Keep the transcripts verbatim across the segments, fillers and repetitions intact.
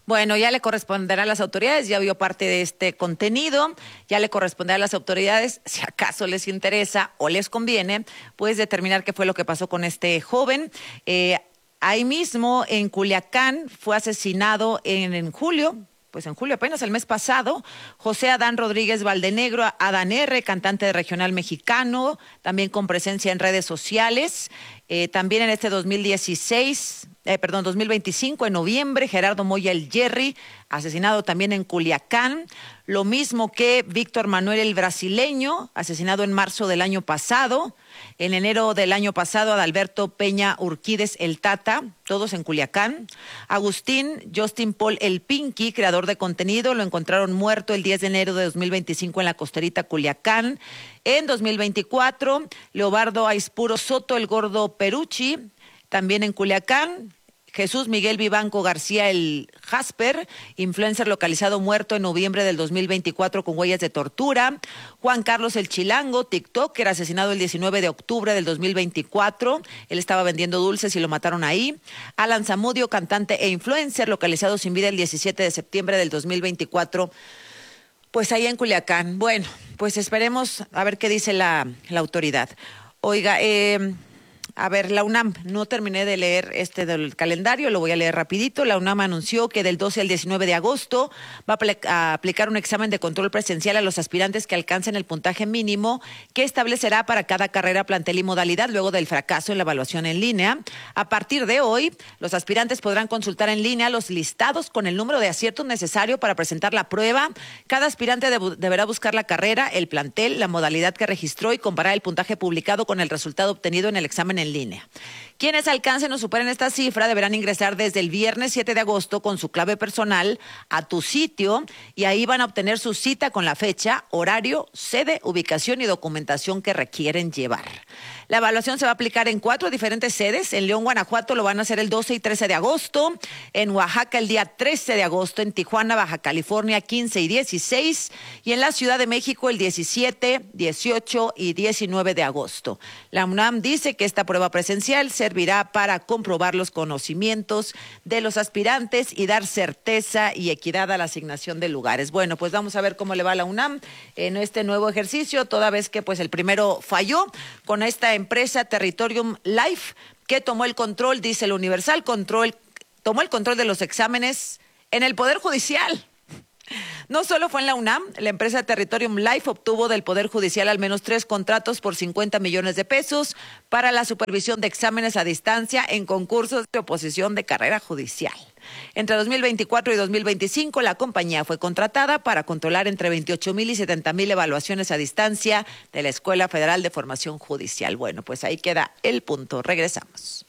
Bueno, ya le corresponderá a las autoridades, ya vio parte de este contenido, ya le corresponderá a las autoridades, si acaso les interesa o les conviene, pues determinar qué fue lo que pasó con este joven. Eh, ahí mismo, en Culiacán, fue asesinado en, en julio, pues en julio apenas el mes pasado, José Adán Rodríguez Valdenegro, Adán R., cantante de regional mexicano, también con presencia en redes sociales. Eh, también en este dos mil dieciséis, eh, perdón, dos mil veinticinco, en noviembre, Gerardo Moya el Jerry, asesinado también en Culiacán. Lo mismo que Víctor Manuel el brasileño, asesinado en marzo del año pasado. En enero del año pasado, Adalberto Peña Urquídez el Tata, todos en Culiacán. Agustín Justin Paul el Pinky, creador de contenido, lo encontraron muerto el diez de enero de dos mil veinticinco en la costerita Culiacán. En dos mil veinticuatro, Leobardo Aispuro Soto el Gordo Perucci, también en Culiacán. Jesús Miguel Vivanco García el Jasper, influencer localizado muerto en noviembre del dos mil veinticuatro con huellas de tortura. Juan Carlos el Chilango, TikToker, asesinado el diecinueve de octubre del dos mil veinticuatro. Él estaba vendiendo dulces y lo mataron ahí. Alan Zamudio, cantante e influencer, localizado sin vida el diecisiete de septiembre del dos mil veinticuatro. Pues ahí en Culiacán. Bueno, pues esperemos a ver qué dice la, la autoridad. Oiga, eh... A ver, la UNAM, no terminé de leer este del calendario, lo voy a leer rapidito. La UNAM anunció que del doce al diecinueve de agosto va a, apl- a aplicar un examen de control presencial a los aspirantes que alcancen el puntaje mínimo que establecerá para cada carrera, plantel y modalidad luego del fracaso en la evaluación en línea. A partir de hoy, los aspirantes podrán consultar en línea los listados con el número de aciertos necesario para presentar la prueba. Cada aspirante deb- deberá buscar la carrera, el plantel, la modalidad que registró y comparar el puntaje publicado con el resultado obtenido en el examen en línea. Quienes alcancen o superen esta cifra deberán ingresar desde el viernes siete de agosto con su clave personal a tu sitio y ahí van a obtener su cita con la fecha, horario, sede, ubicación y documentación que requieren llevar. La evaluación se va a aplicar en cuatro diferentes sedes. En León, Guanajuato lo van a hacer el doce y trece de agosto, en Oaxaca el día trece de agosto, en Tijuana, Baja California quince y dieciséis y en la Ciudad de México el diecisiete, dieciocho y diecinueve de agosto. La UNAM dice que esta prueba presencial servirá para comprobar los conocimientos de los aspirantes y dar certeza y equidad a la asignación de lugares. Bueno, pues vamos a ver cómo le va a la UNAM en este nuevo ejercicio, toda vez que pues el primero falló con esta empresa Territorium Life, que tomó el control, dice el Universal, control, tomó el control de los exámenes en el Poder Judicial. No solo fue en la UNAM, la empresa Territorium Life obtuvo del Poder Judicial al menos tres contratos por cincuenta millones de pesos para la supervisión de exámenes a distancia en concursos de oposición de carrera judicial. Entre dos mil veinticuatro y dos mil veinticinco, la compañía fue contratada para controlar entre veintiocho mil y setenta mil evaluaciones a distancia de la Escuela Federal de Formación Judicial. Bueno, pues ahí queda el punto. Regresamos.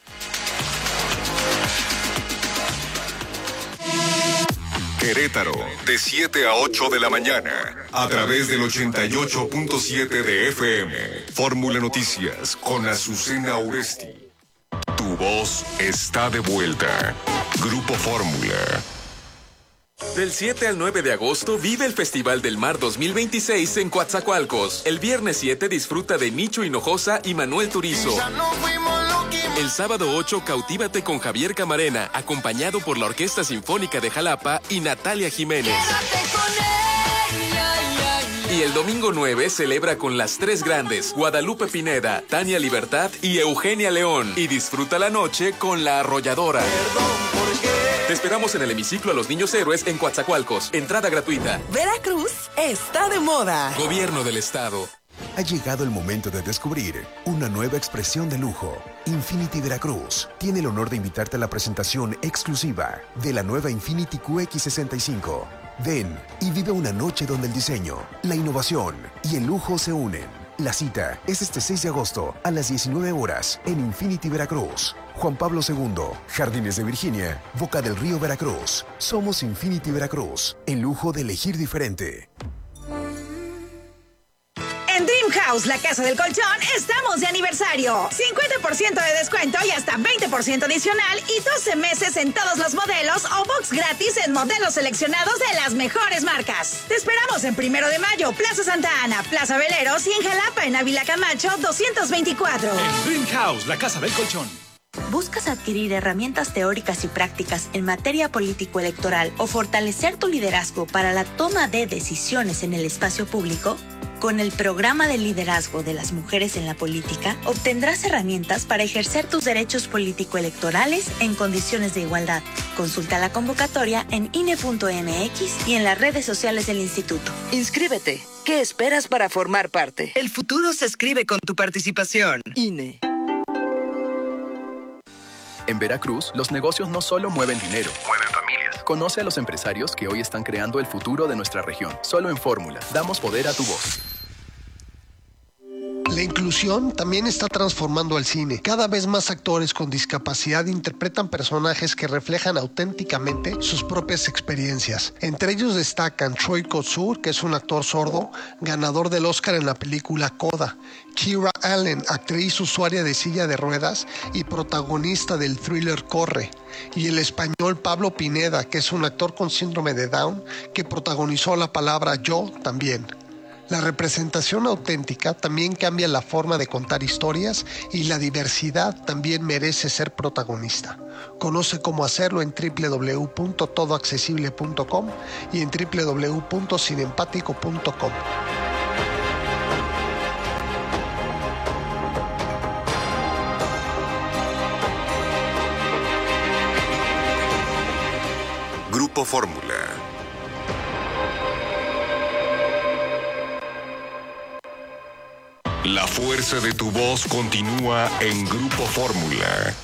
Querétaro, de siete a ocho de la mañana, a través del ochenta y ocho punto siete de F M. Fórmula Noticias con Azucena Oresti. Tu voz está de vuelta. Grupo Fórmula. Del siete al nueve de agosto vive el Festival del Mar dos mil veintiséis en Coatzacoalcos. El viernes siete disfruta de Nicho Hinojosa y Manuel Turizo. El sábado ocho cautívate con Javier Camarena, acompañado por la Orquesta Sinfónica de Jalapa y Natalia Jiménez. Y el domingo nueve celebra con las tres grandes, Guadalupe Pineda, Tania Libertad y Eugenia León. Y disfruta la noche con La Arrolladora. Te esperamos en el hemiciclo a los Niños Héroes en Coatzacoalcos. Entrada gratuita. Veracruz está de moda. Gobierno del Estado. Ha llegado el momento de descubrir una nueva expresión de lujo. Infiniti Veracruz tiene el honor de invitarte a la presentación exclusiva de la nueva Infiniti Q X sesenta y cinco. Ven y vive una noche donde el diseño, la innovación y el lujo se unen. La cita es este seis de agosto a las diecinueve horas en Infiniti Veracruz. Juan Pablo segundo, Jardines de Virginia, Boca del Río, Veracruz. Somos Infiniti Veracruz, el lujo de elegir diferente. En Dream House, la casa del colchón, estamos de aniversario. cincuenta por ciento de descuento y hasta veinte por ciento adicional y doce meses en todos los modelos o box gratis en modelos seleccionados de las mejores marcas. Te esperamos en Primero de Mayo, Plaza Santa Ana, Plaza Veleros y en Jalapa, en Ávila Camacho doscientos veinticuatro. En Dream House, la casa del colchón. ¿Buscas adquirir herramientas teóricas y prácticas en materia político-electoral o fortalecer tu liderazgo para la toma de decisiones en el espacio público? Con el programa de liderazgo de las mujeres en la política, obtendrás herramientas para ejercer tus derechos político-electorales en condiciones de igualdad. Consulta la convocatoria en I N E punto M X y en las redes sociales del instituto. Inscríbete. ¿Qué esperas para formar parte? El futuro se escribe con tu participación. I N E. En Veracruz, los negocios no solo mueven dinero, mueven familias. Conoce a los empresarios que hoy están creando el futuro de nuestra región. Solo en Fórmula, damos poder a tu voz. La inclusión también está transformando al cine. Cada vez más actores con discapacidad interpretan personajes que reflejan auténticamente sus propias experiencias. Entre ellos destacan Troy Kotsur, que es un actor sordo, ganador del Oscar en la película Coda; Kira Allen, actriz usuaria de silla de ruedas y protagonista del thriller Corre; y el español Pablo Pineda, que es un actor con síndrome de Down, que protagonizó La Palabra Yo también. La representación auténtica también cambia la forma de contar historias y la diversidad también merece ser protagonista. Conoce cómo hacerlo en doble u doble u doble u punto todo accesible punto com y en doble u doble u doble u punto cinempático punto com. Grupo Fórmula. La fuerza de tu voz continúa en Grupo Fórmula.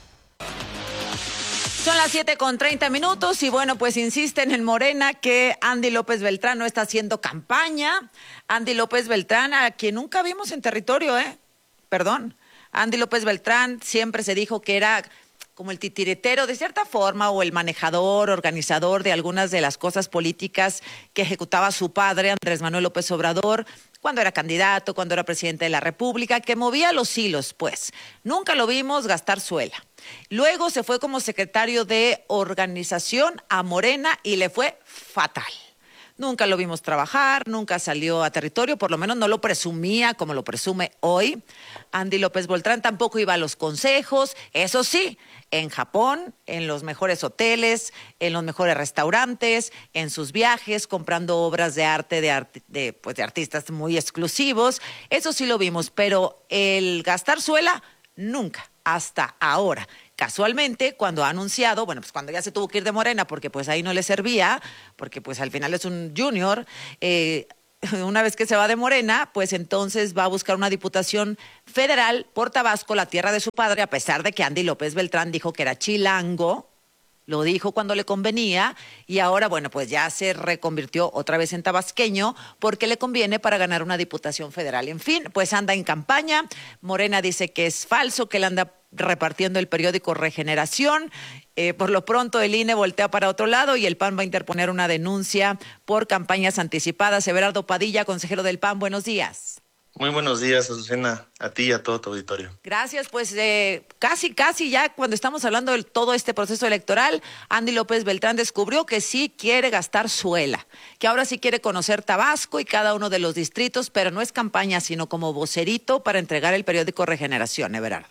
Son las siete con treinta minutos y bueno, pues insisten en Morena que Andy López Beltrán no está haciendo campaña. Andy López Beltrán, a quien nunca vimos en territorio, ¿eh? Perdón. Andy López Beltrán siempre se dijo que era como el titiritero de cierta forma o el manejador, organizador de algunas de las cosas políticas que ejecutaba su padre, Andrés Manuel López Obrador, cuando era candidato, cuando era presidente de la República, que movía los hilos, pues. Nunca lo vimos gastar suela. Luego se fue como secretario de organización a Morena y le fue fatal. Nunca lo vimos trabajar, nunca salió a territorio, por lo menos no lo presumía como lo presume hoy. Andy López Beltrán tampoco iba a los consejos, eso sí, en Japón, en los mejores hoteles, en los mejores restaurantes, en sus viajes, comprando obras de arte de, art- de, pues de artistas muy exclusivos. Eso sí lo vimos, pero el gastar suela, nunca, hasta ahora. Casualmente, cuando ha anunciado, bueno, pues cuando ya se tuvo que ir de Morena, porque pues ahí no le servía, porque pues al final es un junior, eh, una vez que se va de Morena, pues entonces va a buscar una diputación federal por Tabasco, la tierra de su padre, a pesar de que Andy López Beltrán dijo que era chilango, lo dijo cuando le convenía, y ahora, bueno, pues ya se reconvirtió otra vez en tabasqueño porque le conviene para ganar una diputación federal. En fin, pues anda en campaña. Morena dice que es falso, que él anda repartiendo el periódico Regeneración. Eh, por lo pronto el I N E voltea para otro lado y el P A N va a interponer una denuncia por campañas anticipadas. Everardo Padilla, consejero del P A N, buenos días. Muy buenos días, Azucena, a ti y a todo tu auditorio. Gracias, pues eh, casi, casi ya cuando estamos hablando de todo este proceso electoral, Andy López Beltrán descubrió que sí quiere gastar suela, que ahora sí quiere conocer Tabasco y cada uno de los distritos, pero no es campaña, sino como vocerito para entregar el periódico Regeneración, Everardo.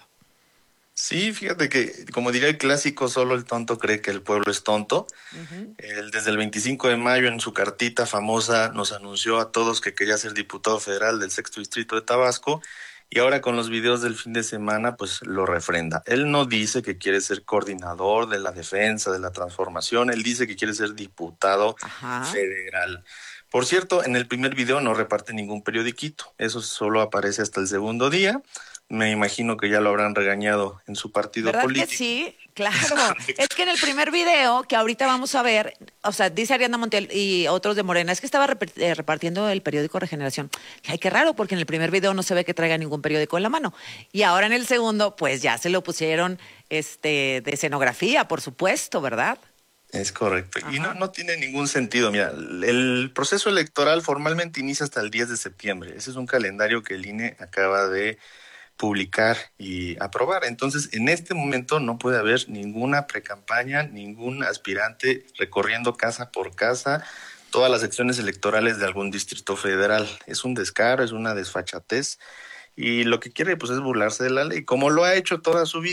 Sí, fíjate que, como diría el clásico, solo el tonto cree que el pueblo es tonto. Uh-huh. Él, desde el veinticinco de mayo, en su cartita famosa, nos anunció a todos que quería ser diputado federal del sexto distrito de Tabasco, y ahora con los videos del fin de semana, pues lo refrenda. Él no dice que quiere ser coordinador de la defensa, de la transformación, él dice que quiere ser diputado uh-huh. federal. Por cierto, en el primer video no reparte ningún periodiquito, eso solo aparece hasta el segundo día. Me imagino que ya lo habrán regañado en su partido ¿verdad político. Que sí? Claro. Es que en el primer video que ahorita vamos a ver, o sea, dice Ariadna Montiel y otros de Morena, es que estaba repartiendo el periódico Regeneración. Ay, qué raro, porque en el primer video no se ve que traiga ningún periódico en la mano. Y ahora en el segundo, pues ya se lo pusieron este de escenografía, por supuesto, ¿verdad? Es correcto. Ajá. Y no, no tiene ningún sentido. Mira, el proceso electoral formalmente inicia hasta el diez de septiembre. Ese es un calendario que el I N E acaba de publicar y aprobar. Entonces, en este momento no puede haber ninguna precampaña, ningún aspirante recorriendo casa por casa todas las secciones electorales de algún distrito federal. Es un descaro, es una desfachatez, y lo que quiere pues es burlarse de la ley, como lo ha hecho toda su vida.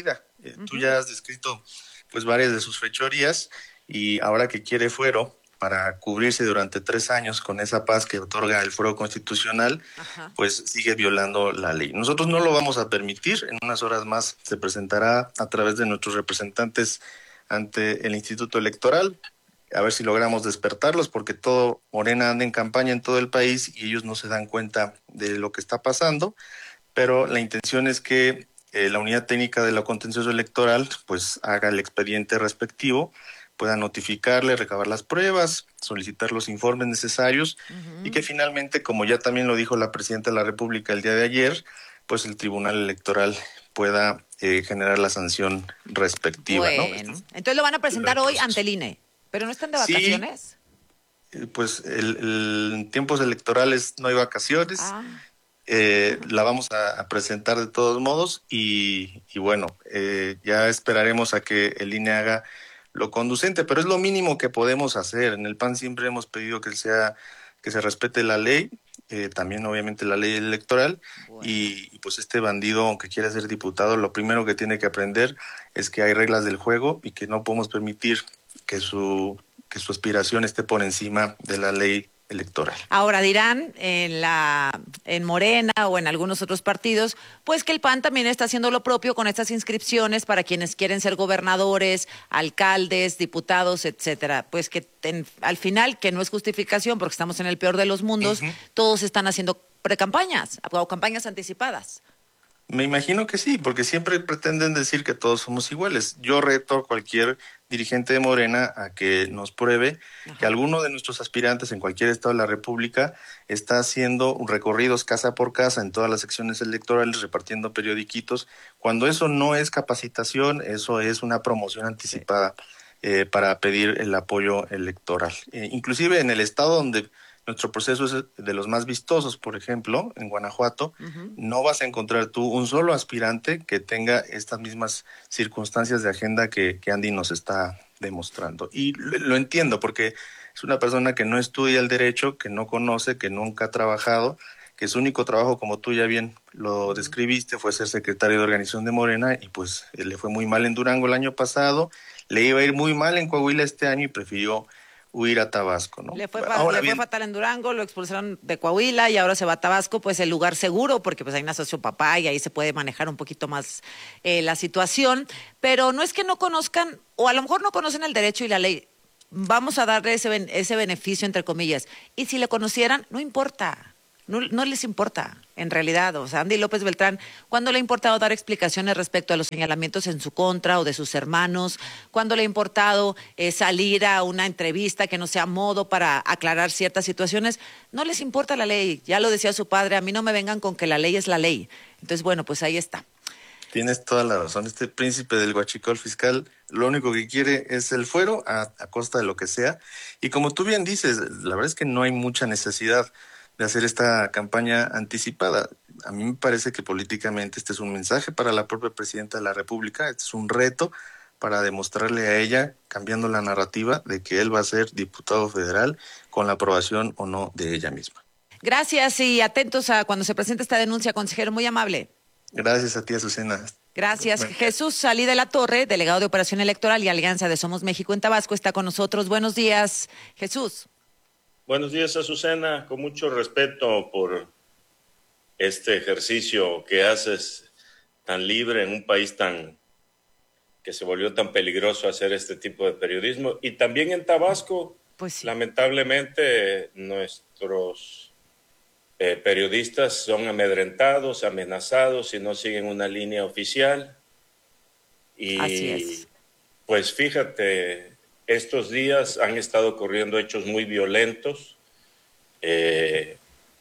Eh, uh-huh. Tú ya has descrito pues varias de sus fechorías y ahora que quiere fuero para cubrirse durante tres años con esa paz que otorga el fuero constitucional, Ajá. pues sigue violando la ley. Nosotros no lo vamos a permitir. En unas horas más se presentará a través de nuestros representantes ante el Instituto Electoral, a ver si logramos despertarlos, porque todo Morena anda en campaña en todo el país y ellos no se dan cuenta de lo que está pasando, pero la intención es que eh, la Unidad Técnica de la Contencioso Electoral pues haga el expediente respectivo, pueda notificarle, recabar las pruebas, solicitar los informes necesarios uh-huh. y que finalmente, como ya también lo dijo la Presidenta de la República el día de ayer, pues el Tribunal Electoral pueda eh, generar la sanción respectiva. Bueno, ¿no? Entonces lo van a presentar hoy ante el I N E, pero no están de vacaciones. Sí, pues el, el, en tiempos electorales no hay vacaciones, ah. eh, la vamos a, a presentar de todos modos y, y bueno, eh, ya esperaremos a que el I N E haga lo conducente, pero es lo mínimo que podemos hacer. En el P A N siempre hemos pedido que sea que se respete la ley, eh, también obviamente la ley electoral, bueno. y, y pues este bandido, aunque quiera ser diputado, lo primero que tiene que aprender es que hay reglas del juego y que no podemos permitir que su que su aspiración esté por encima de la ley electoral. Ahora dirán en la en Morena o en algunos otros partidos, pues que el P A N también está haciendo lo propio con estas inscripciones para quienes quieren ser gobernadores, alcaldes, diputados, etcétera. Pues que en, al final, que no es justificación porque estamos en el peor de los mundos, uh-huh. todos están haciendo precampañas o campañas anticipadas. Me imagino que sí, porque siempre pretenden decir que todos somos iguales. Yo reto a cualquier dirigente de Morena a que nos pruebe Ajá. que alguno de nuestros aspirantes en cualquier estado de la República está haciendo recorridos casa por casa en todas las secciones electorales, repartiendo periodiquitos, cuando eso no es capacitación, eso es una promoción anticipada eh, para pedir el apoyo electoral. Eh, inclusive en el estado donde nuestro proceso es de los más vistosos, por ejemplo, en Guanajuato, uh-huh. no vas a encontrar tú un solo aspirante que tenga estas mismas circunstancias de agenda que, que Andy nos está demostrando. Y lo, lo entiendo, porque es una persona que no estudia el derecho, que no conoce, que nunca ha trabajado, que su único trabajo, como tú ya bien lo describiste, fue ser secretario de organización de Morena, y pues le fue muy mal en Durango el año pasado, le iba a ir muy mal en Coahuila este año y prefirió huir a Tabasco, ¿no? Le fue, le fue fatal en Durango, lo expulsaron de Coahuila y ahora se va a Tabasco, pues el lugar seguro, porque pues hay una sociopapá y ahí se puede manejar un poquito más eh, la situación, pero no es que no conozcan, o a lo mejor no conocen el derecho y la ley, vamos a darle ese, ese beneficio, entre comillas, y si le conocieran, no importa. No, no les importa, en realidad. O sea, Andy López Beltrán, ¿cuándo le ha importado dar explicaciones respecto a los señalamientos en su contra o de sus hermanos? ¿Cuándo le ha importado eh, salir a una entrevista que no sea modo para aclarar ciertas situaciones? No les importa la ley. Ya lo decía su padre, a mí no me vengan con que la ley es la ley. Entonces, bueno, pues ahí está. Tienes toda la razón. Este príncipe del huachicol fiscal lo único que quiere es el fuero a, a costa de lo que sea. Y como tú bien dices, la verdad es que no hay mucha necesidad de hacer esta campaña anticipada. A mí me parece que políticamente este es un mensaje para la propia Presidenta de la República, este es un reto para demostrarle a ella, cambiando la narrativa, de que él va a ser diputado federal con la aprobación o no de ella misma. Gracias y atentos a cuando se presente esta denuncia, consejero, muy amable. Gracias a ti, Azucena. Gracias. Bueno. Jesús Salí de la Torre, delegado de Operación Electoral y Alianza de Somos México en Tabasco, está con nosotros. Buenos días, Jesús. Buenos días, Azucena, con mucho respeto por este ejercicio que haces tan libre en un país tan que se volvió tan peligroso hacer este tipo de periodismo. Y también en Tabasco, pues sí. Lamentablemente, nuestros eh, periodistas son amedrentados, amenazados y no siguen una línea oficial. Y Así es. Pues fíjate, estos días han estado ocurriendo hechos muy violentos, eh,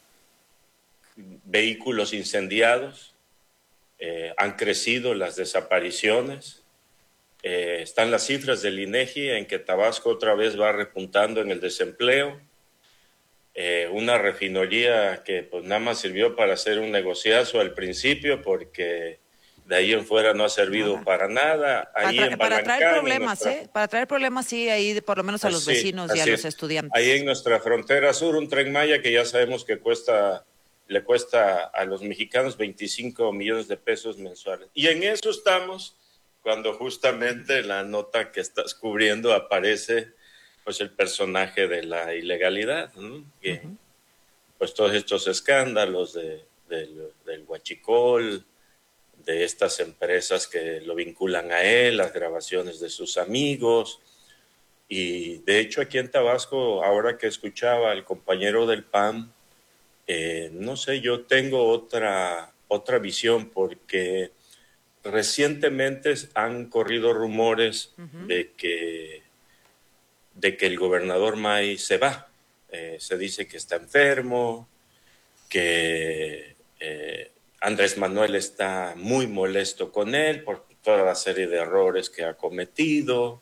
vehículos incendiados, eh, han crecido las desapariciones, eh, están las cifras del INEGI en que Tabasco otra vez va repuntando en el desempleo, eh, una refinería que pues nada más sirvió para hacer un negociazo al principio porque de ahí en fuera no ha servido nada. para nada. Ahí para, en para traer problemas, nuestra... ¿eh? Para traer problemas, sí, ahí por lo menos a los sí, vecinos y a los estudiantes. Ahí en nuestra frontera sur, un Tren Maya que ya sabemos que cuesta, le cuesta a los mexicanos veinticinco millones de pesos mensuales. Y en eso estamos cuando justamente en la nota que estás cubriendo aparece pues el personaje de la ilegalidad, ¿no? Que, uh-huh. Pues todos estos escándalos de, del, del huachicol, de estas empresas que lo vinculan a él, las grabaciones de sus amigos. Y de hecho aquí en Tabasco, ahora que escuchaba al compañero del P A N, eh, no sé, yo tengo otra, otra visión, porque recientemente han corrido rumores uh-huh. de que, de que el gobernador May se va. Eh, se dice que está enfermo, que eh, Andrés Manuel está muy molesto con él por toda la serie de errores que ha cometido.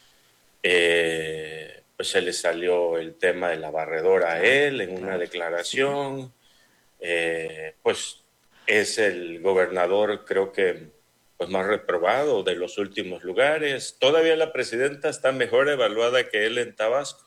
Eh, pues se le salió el tema de la barredora a él en una declaración. Eh, pues es el gobernador, creo que pues más reprobado de los últimos lugares. Todavía la presidenta está mejor evaluada que él en Tabasco.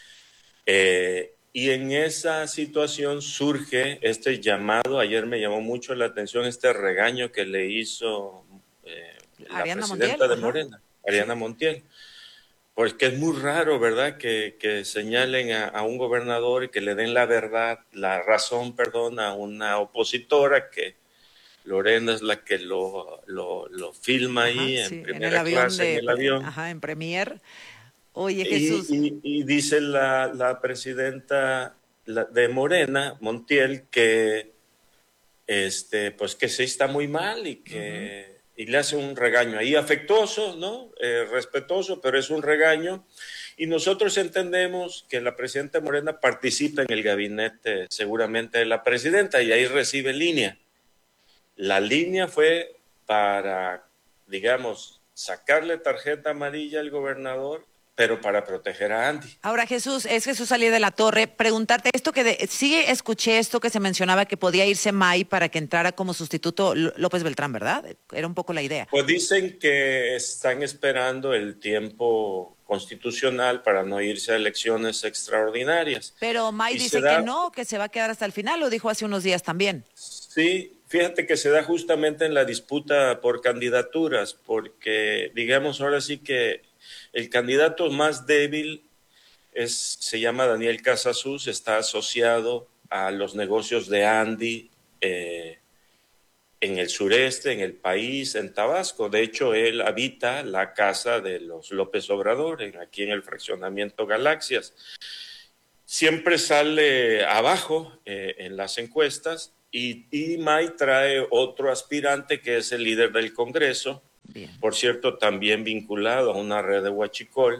Eh, y en esa situación surge este llamado. Ayer me llamó mucho la atención este regaño que le hizo eh, la Ariana presidenta Montiel, de Morena, Ariana Montiel. Porque es muy raro, ¿verdad?, que, que señalen a, a un gobernador y que le den la verdad, la razón, perdón, a una opositora, que Lorena es la que lo, lo, lo filma ajá, ahí en sí, primera en el avión clase, de, en el avión. Ajá, en Premier. Oye, Jesús. Y, y, y dice la, la presidenta de Morena, Montiel, que este, pues que sí está muy mal y que uh-huh. y le hace un regaño ahí afectuoso, ¿no? Eh, respetuoso, pero es un regaño. Y nosotros entendemos que la presidenta Morena participa en el gabinete seguramente de la presidenta y ahí recibe línea. La línea fue para, digamos, sacarle tarjeta amarilla al gobernador, pero para proteger a Andy. Ahora, Jesús, es Jesús Alí de la Torre, preguntarte esto que de, sí escuché esto que se mencionaba que podía irse May para que entrara como sustituto López Beltrán, ¿verdad? Era un poco la idea. Pues dicen que están esperando el tiempo constitucional para no irse a elecciones extraordinarias. Pero May y dice da... que no, que se va a quedar hasta el final, lo dijo hace unos días también. Sí, fíjate que se da justamente en la disputa por candidaturas, porque digamos ahora sí que el candidato más débil es, se llama Daniel Casasus, está asociado a los negocios de Andy eh, en el sureste, en el país, en Tabasco. De hecho, él habita la casa de los López Obrador, en, aquí en el fraccionamiento Galaxias. Siempre sale abajo eh, en las encuestas y, y May trae otro aspirante que es el líder del Congreso. Bien. Por cierto, también vinculado a una red de huachicol.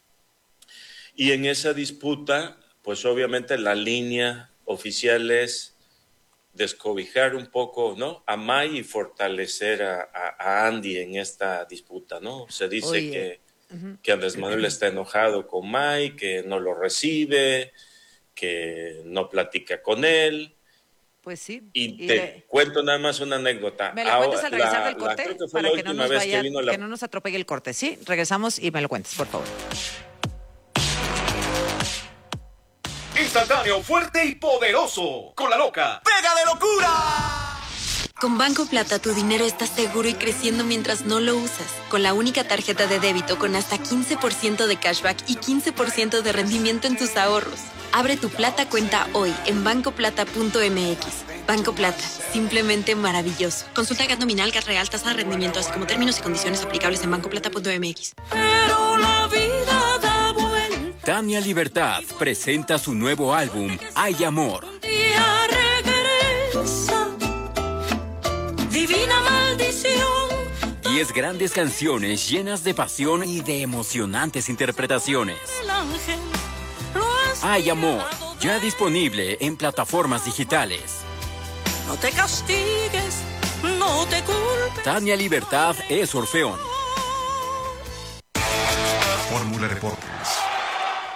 Y en esa disputa, pues obviamente la línea oficial es descobijar un poco, ¿no?, a May y fortalecer a, a, a Andy en esta disputa, ¿no? Se dice Oye. que, uh-huh. que Andrés Manuel está enojado con May, que no lo recibe, que no platica con él. Pues sí. Y, y te le... cuento nada más una anécdota. ¿Me lo cuentas al regresar la, del corte? La, que para que no, nos vaya, que, la... que no nos atropelle el corte, ¿sí? Regresamos y me lo cuentes, por favor. Instantáneo, fuerte y poderoso. Con la loca. ¡Pega de locura! Con Banco Plata tu dinero está seguro y creciendo mientras no lo usas. Con la única tarjeta de débito con hasta quince por ciento de cashback y quince por ciento de rendimiento en tus ahorros. Abre tu Plata cuenta hoy en banco plata punto m x. Banco Plata, simplemente maravilloso. Consulta G A T nominal, G A T real, tasa de rendimiento, así como términos y condiciones aplicables en banco plata punto m x. Pero la vida da vuelta. Tania Libertad presenta su nuevo álbum, Hay Amor. Día regresa, divina maldición. Diez grandes canciones llenas de pasión y de emocionantes interpretaciones. El ángel. Hay Amor, ya disponible en plataformas digitales. No te castigues, no te culpes. Tania Libertad es Orfeón. Fórmula Deportes.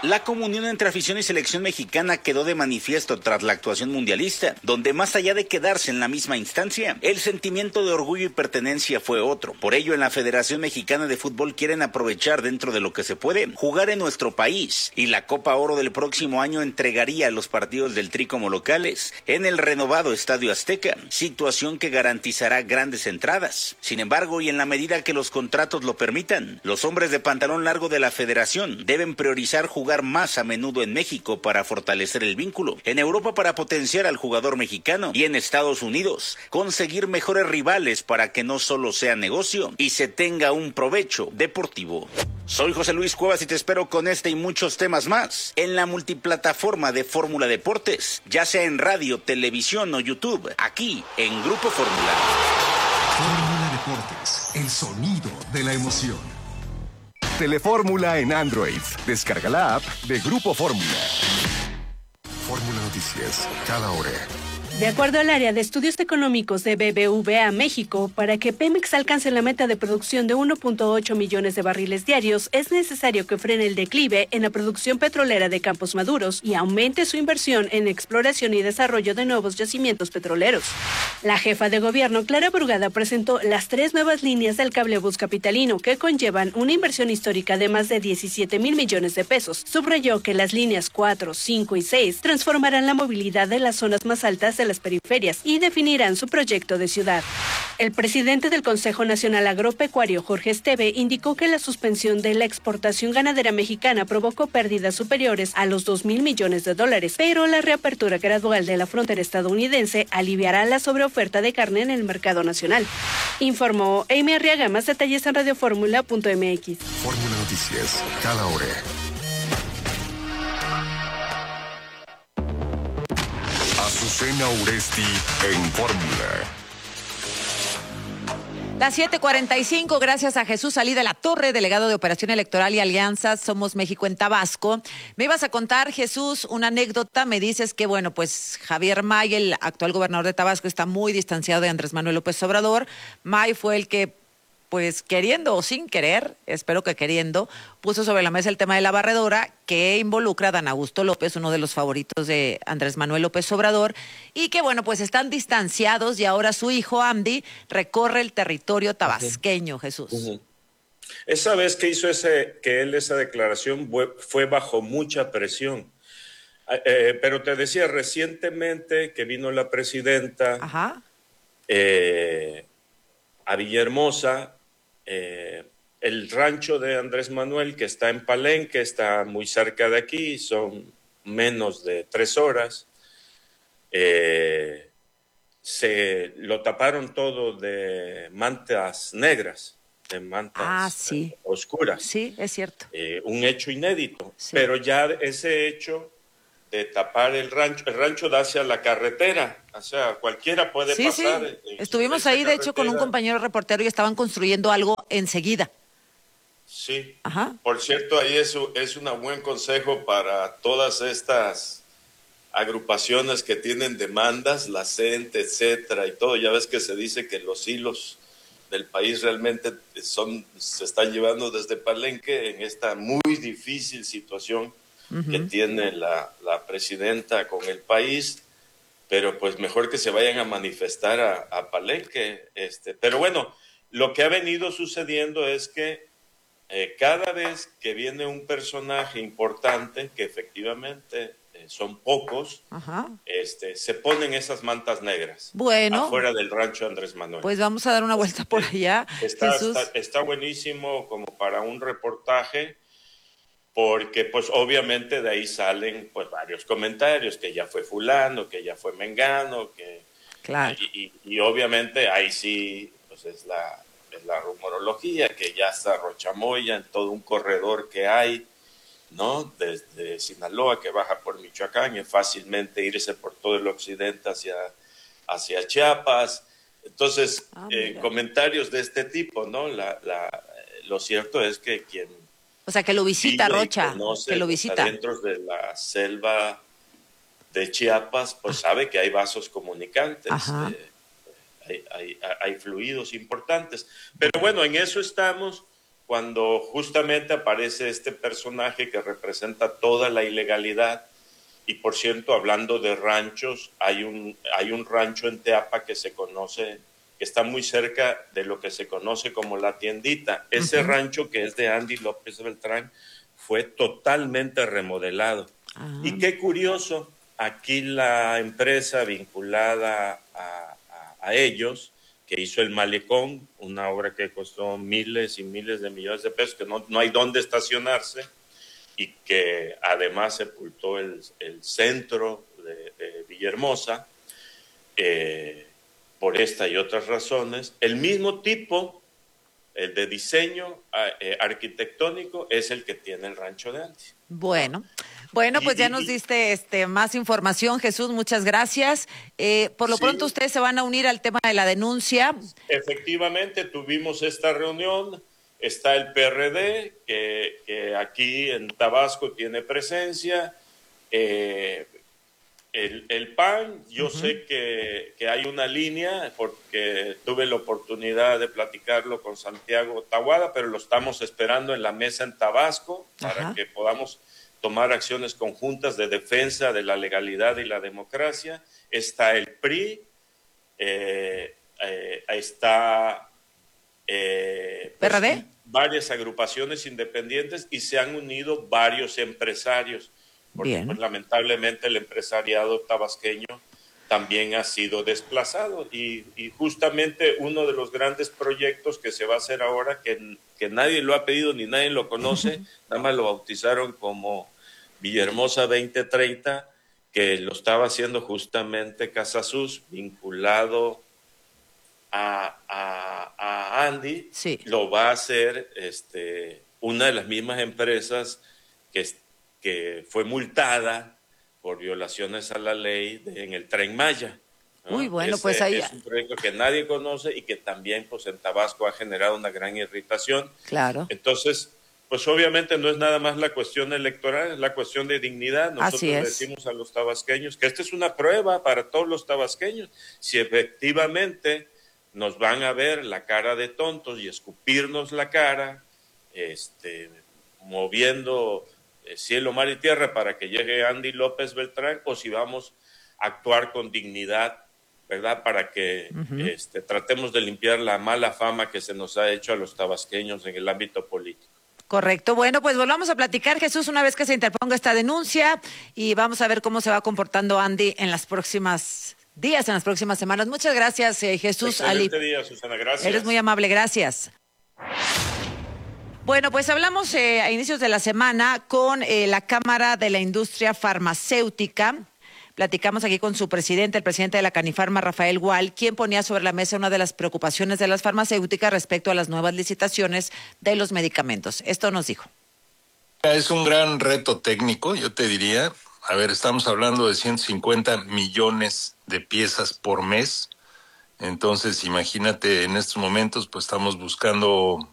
La comunión entre afición y selección mexicana quedó de manifiesto tras la actuación mundialista, donde más allá de quedarse en la misma instancia, el sentimiento de orgullo y pertenencia fue otro. Por ello, en la Federación Mexicana de Fútbol quieren aprovechar dentro de lo que se puede, jugar en nuestro país, y la Copa Oro del próximo año entregaría los partidos del Tri como locales en el renovado Estadio Azteca, situación que garantizará grandes entradas. Sin embargo, y en la medida que los contratos lo permitan, los hombres de pantalón largo de la Federación deben priorizar jugar más a menudo en México para fortalecer el vínculo, en Europa para potenciar al jugador mexicano y en Estados Unidos conseguir mejores rivales para que no solo sea negocio y se tenga un provecho deportivo. Soy José Luis Cuevas y te espero con este y muchos temas más en la multiplataforma de Fórmula Deportes, ya sea en radio, televisión o YouTube, aquí en Grupo Fórmula. Fórmula Deportes, el sonido de la emoción. Telefórmula en Android. Descarga la app de Grupo Fórmula. Fórmula Noticias, cada hora. De acuerdo al área de estudios económicos de B B V A México, para que Pemex alcance la meta de producción de uno punto ocho millones de barriles diarios, es necesario que frene el declive en la producción petrolera de Campos Maduros y aumente su inversión en exploración y desarrollo de nuevos yacimientos petroleros. La jefa de gobierno, Clara Brugada, presentó las tres nuevas líneas del cablebús capitalino que conllevan una inversión histórica de más de diecisiete mil millones de pesos. Subrayó que las líneas cuatro, cinco y seis transformarán la movilidad de las zonas más altas de las periferias y definirán su proyecto de ciudad. El presidente del Consejo Nacional Agropecuario, Jorge Esteve, indicó que la suspensión de la exportación ganadera mexicana provocó pérdidas superiores a los dos mil millones de dólares, pero la reapertura gradual de la frontera estadounidense aliviará la sobreoferta de carne en el mercado nacional. Informó Amy Arriaga. Más detalles en radioformula punto m x. Fórmula Noticias, cada hora. Azucena Uresti en Fórmula. Las siete cuarenta y cinco, gracias a Jesús Salí de la Torre, delegado de Operación Electoral y Alianzas Somos México en Tabasco. Me ibas a contar, Jesús, una anécdota. Me dices que, bueno, pues Javier May, el actual gobernador de Tabasco, está muy distanciado de Andrés Manuel López Obrador. May fue el que, pues queriendo o sin querer, espero que queriendo, puso sobre la mesa el tema de la barredora que involucra a Dan Augusto López, uno de los favoritos de Andrés Manuel López Obrador, y que bueno, pues están distanciados y ahora su hijo Andy recorre el territorio tabasqueño, Jesús. Uh-huh. Esa vez que hizo ese, que él esa declaración fue bajo mucha presión. Eh, pero te decía recientemente que vino la presidenta Ajá. Eh, a Villahermosa. Eh, el rancho de Andrés Manuel, que está en Palenque, está muy cerca de aquí, son menos de tres horas. Eh, se lo taparon todo de mantas negras, de mantas ah, sí. eh, oscuras. Sí, es cierto. Eh, un hecho inédito, sí. Pero ya ese hecho de tapar el rancho, el rancho da hacia la carretera, o sea, cualquiera puede sí, pasar. Sí, en, en estuvimos ahí, de hecho, con un compañero reportero y estaban construyendo algo enseguida. Sí, Ajá. Por cierto, ahí es, es un buen consejo para todas estas agrupaciones que tienen demandas, la C E N T E, etcétera, y todo. Ya ves que se dice que los hilos del país realmente son, se están llevando desde Palenque en esta muy difícil situación uh-huh. que tiene la, la presidenta con el país, pero pues mejor que se vayan a manifestar a, a Palenque. Este. Pero bueno, lo que ha venido sucediendo es que eh, cada vez que viene un personaje importante, que efectivamente eh, son pocos, Ajá. este, se ponen esas mantas negras bueno, afuera del rancho Andrés Manuel. Pues vamos a dar una vuelta por allá. Está, Jesús. está, está buenísimo como para un reportaje, porque pues obviamente de ahí salen pues varios comentarios, que ya fue fulano, que ya fue mengano, que claro. y, y, y obviamente ahí sí pues es la, es la rumorología, que ya está Rochamoya en todo un corredor que hay, ¿no? Desde Sinaloa que baja por Michoacán y fácilmente irse por todo el occidente hacia, hacia Chiapas. Entonces, ah, eh, comentarios de este tipo, ¿no? La, la, lo cierto es que quien O sea, que lo visita, Rocha, que lo visita. Dentro de la selva de Chiapas, pues sabe que hay vasos comunicantes, eh, hay, hay, hay fluidos importantes. Pero bueno, en eso estamos. cuando justamente aparece este personaje que representa toda la ilegalidad. Y por cierto, hablando de ranchos, hay un, hay un rancho en Teapa que se conoce, que está muy cerca de lo que se conoce como La Tiendita. Ese uh-huh. rancho, que es de Andy López Beltrán, fue totalmente remodelado. Uh-huh. Y qué curioso, aquí la empresa vinculada a, a, a ellos, que hizo el Malecón, una obra que costó miles y miles de millones de pesos, que no, no hay dónde estacionarse, y que además sepultó el, el centro de, de Villahermosa, eh, por esta y otras razones. El mismo tipo, el de diseño eh, arquitectónico, es el que tiene el rancho de Andy. Bueno, bueno, pues ya nos diste este más información, Jesús, muchas gracias. Eh, por lo sí. pronto ustedes se van a unir al tema de la denuncia. Efectivamente, tuvimos esta reunión. Está el P R D, que, que aquí en Tabasco tiene presencia, eh, el, el P A N, yo uh-huh. sé que, que hay una línea, porque tuve la oportunidad de platicarlo con Santiago Tahuada, pero lo estamos esperando en la mesa en Tabasco, para uh-huh. que podamos tomar acciones conjuntas de defensa de la legalidad y la democracia. Está el P R I, eh, eh, está... Eh, pues, ¿P R D? Varias agrupaciones independientes y se han unido varios empresarios, porque pues, lamentablemente el empresariado tabasqueño también ha sido desplazado y, y justamente uno de los grandes proyectos que se va a hacer ahora, que, que nadie lo ha pedido ni nadie lo conoce, nada más lo bautizaron como Villahermosa veinte treinta, que lo estaba haciendo justamente Casasus, vinculado A, a, a Andy, sí. lo va a hacer este, una de las mismas empresas que, que fue multada por violaciones a la ley de, en el Tren Maya, ¿no? Uy, bueno, Ese, pues ahí... Es un proyecto que nadie conoce y que también pues, en Tabasco ha generado una gran irritación. Claro. Entonces, pues obviamente no es nada más la cuestión electoral, es la cuestión de dignidad. Nosotros le decimos a los tabasqueños que esta es una prueba para todos los tabasqueños. Si efectivamente... nos van a ver la cara de tontos y escupirnos la cara, este, moviendo cielo, mar y tierra para que llegue Andy López Beltrán, o si vamos a actuar con dignidad, ¿verdad? Para que uh-huh. este, tratemos de limpiar la mala fama que se nos ha hecho a los tabasqueños en el ámbito político. Correcto. Bueno, pues volvamos a platicar, Jesús, una vez que se interponga esta denuncia, y vamos a ver cómo se va comportando Andy en las próximas días, en las próximas semanas. Muchas gracias, eh, Jesús. Excelente Ali. día, Susana, gracias. Eres muy amable, gracias. Bueno, pues hablamos eh, a inicios de la semana con eh, la Cámara de la Industria Farmacéutica. Platicamos aquí con su presidente, el presidente de la Canifarma, Rafael Gual, quien ponía sobre la mesa una de las preocupaciones de las farmacéuticas respecto a las nuevas licitaciones de los medicamentos. Esto nos dijo. Es un gran reto técnico, yo te diría. A ver, estamos hablando de ciento cincuenta millones de piezas por mes. Entonces, imagínate, en estos momentos, pues estamos buscando